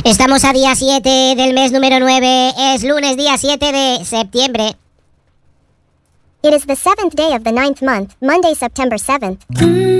Estamos a día 7 del mes número 9. Es lunes, día 7 de septiembre. It is the 7th day of the 9th month, Monday, September 7th.